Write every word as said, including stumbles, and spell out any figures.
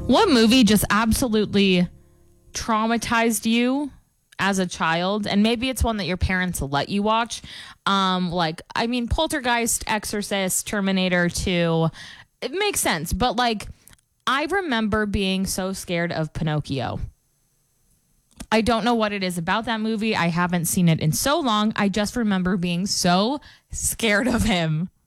What movie just absolutely traumatized you as a child? And maybe it's one that your parents let you watch. Um, like, I mean, Poltergeist, Exorcist, Terminator two. It makes sense. But, like, I remember being so scared of Pinocchio. I don't know what it is about that movie. I haven't seen it in so long. I just remember being so scared of him.